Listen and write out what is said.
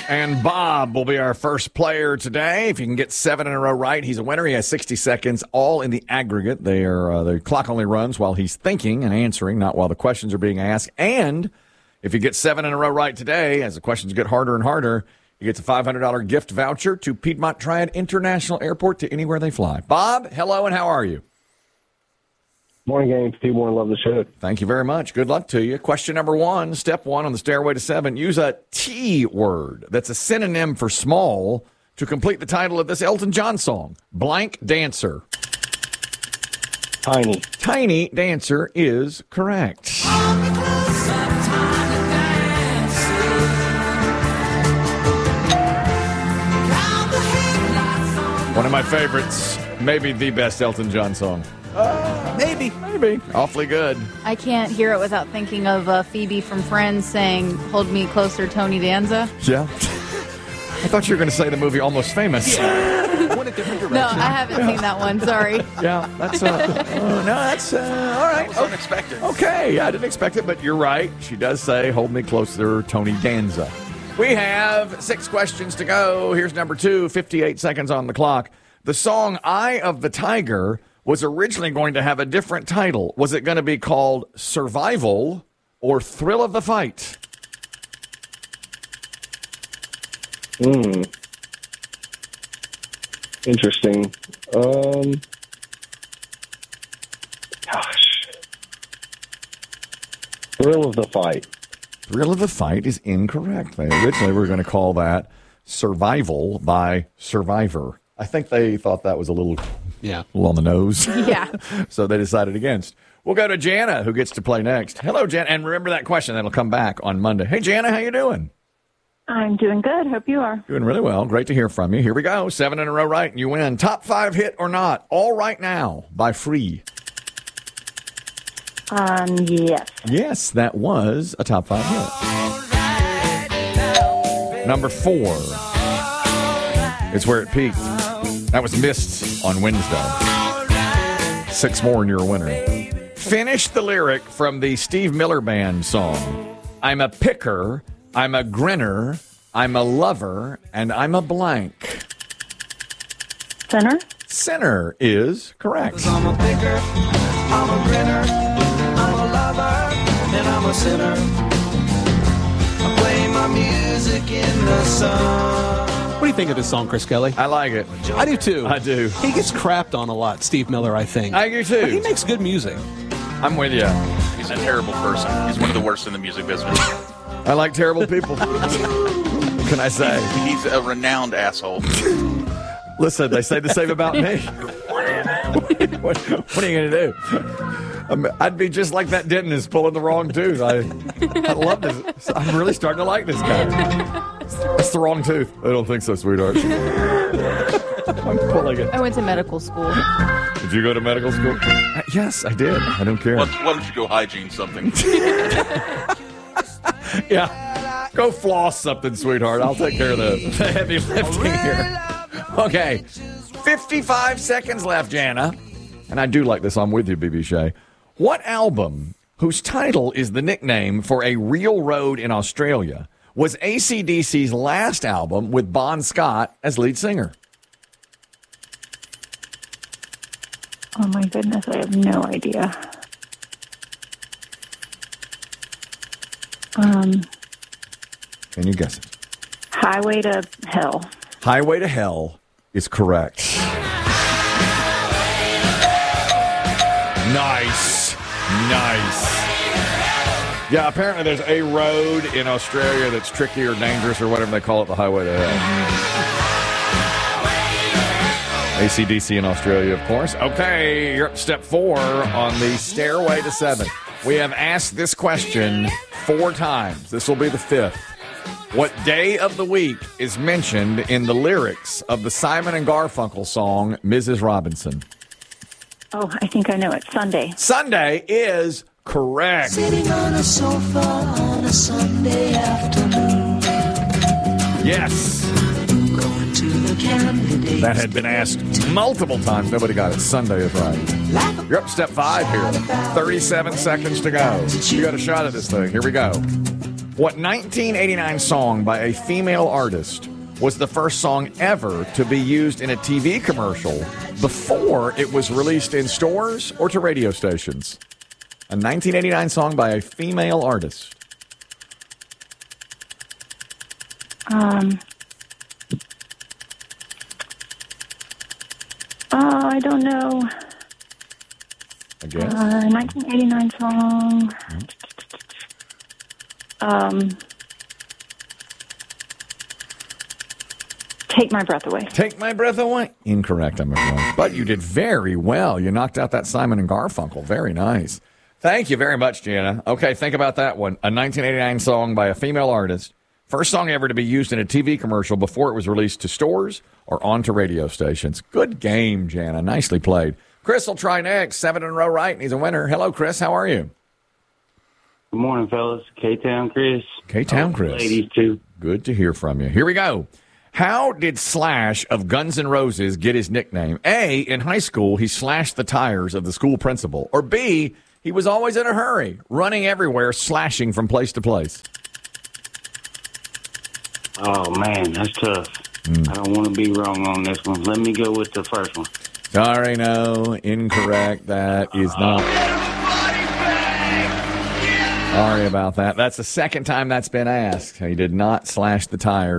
And Bob will be our first player today. If you can get 7 in a row right, he's a winner. He has 60 seconds, all in the aggregate. The clock only runs while he's thinking and answering, not while the questions are being asked. And if you get 7 in a row right today, as the questions get harder and harder, you get a $500 gift voucher to Piedmont Triad International Airport to anywhere they fly. Bob, hello, and how are you? Morning, gang. People love the show. Thank you very much. Good luck to you. Question number 1, step 1 on the stairway to 7. Use a T word that's a synonym for small to complete the title of this Elton John song. Blank dancer. Tiny. Tiny dancer is correct. One of my favorites, maybe the best Elton John song. Maybe. Awfully good. I can't hear it without thinking of Phoebe from Friends saying, "Hold me closer, Tony Danza." Yeah. I thought you were going to say the movie Almost Famous. Went a different direction. No, I haven't seen that one. Sorry. Yeah, that's all right. It's unexpected. Okay, yeah, I didn't expect it, but you're right. She does say, "Hold me closer, Tony Danza." We have 6 questions to go. Here's number 2, 58 seconds on the clock. The song Eye of the Tiger was originally going to have a different title. Was it going to be called Survival or Thrill of the Fight? Interesting. Thrill of the Fight. Thrill of the Fight is incorrect. They originally were going to call that Survival by Survivor. I think they thought that was a little on the nose. Yeah. So they decided against. We'll go to Jana, who gets to play next. Hello, Jana. And remember that question. That'll come back on Monday. Hey, Jana, how you doing? I'm doing good. Hope you are. Doing really well. Great to hear from you. Here we go. 7 in a row right, and you win. Top 5 hit or not. All Right Now by Free. Yes. Yes, that was a top 5 hit. Number 4 is where it peaked. That was Missed on Wednesday. 6 more and you're a winner. Finish the lyric from the Steve Miller Band song. I'm a picker, I'm a grinner, I'm a lover, and I'm a blank. Center? Center is correct. I'm a picker, I'm a grinner, I'm a lover, and I'm a sinner. I play my music in the sun. What do you think of this song, Chris Kelly? I like it. I do, too. I do. He gets crapped on a lot, Steve Miller, I think. I do, too. But he makes good music. I'm with you. He's a terrible person. He's one of the worst in the music business. I like terrible people. What can I say? He's a renowned asshole. Listen, they say the same about me. What are you going to do? I'd be just like that dentist pulling the wrong tooth. I love this. I'm really starting to like this guy. That's the wrong tooth. I don't think so, sweetheart. I'm pulling it. I went to medical school. Did you go to medical school? Yes, I did. I don't care. Why don't you go hygiene something? Yeah. Go floss something, sweetheart. I'll take care of the heavy lifting here. Okay. 55 seconds left, Jana. And I do like this. I'm with you, BB Shea. What album, whose title is the nickname for a real road in Australia, was AC/DC's last album with Bon Scott as lead singer? Oh, my goodness. I have no idea. Can you guess it? Highway to Hell. Highway to Hell is correct. Nice. Yeah, apparently there's a road in Australia that's tricky or dangerous or whatever they call it, the Highway to Hell. AC/DC in Australia, of course. Okay, you're up to step 4 on the stairway to 7. We have asked this question 4 times. This will be the 5th. What day of the week is mentioned in the lyrics of the Simon and Garfunkel song, Mrs. Robinson? Oh, I think I know it. Sunday. Sunday is correct. Sitting on a sofa on a Sunday afternoon. Yes. Going to the candidate. That had been asked multiple times. Nobody got it. Sunday is right. You're up to step 5 here. 37 seconds to go. You got a shot at this thing. Here we go. What 1989 song by a female artist was the first song ever to be used in a TV commercial before it was released in stores or to radio stations? A 1989 song by a female artist. I don't know. I guess. 1989 song. Take My Breath Away. Take My Breath Away. Incorrect, I'm afraid. But you did very well. You knocked out that Simon and Garfunkel. Very nice. Thank you very much, Jana. Okay, think about that one. A 1989 song by a female artist. First song ever to be used in a TV commercial before it was released to stores or onto radio stations. Good game, Jana. Nicely played. Chris will try next. 7 in a row right, and he's a winner. Hello, Chris. How are you? Good morning, fellas. K-Town Chris. K-Town Chris. Ladies, too. Good to hear from you. Here we go. How did Slash of Guns N' Roses get his nickname? A, in high school, he slashed the tires of the school principal. Or B, he was always in a hurry, running everywhere, slashing from place to place. Oh, man, that's tough. I don't want to be wrong on this one. Let me go with the first one. Sorry, no. Incorrect. That is not. Sorry about that. That's the second time that's been asked. He did not slash the tires.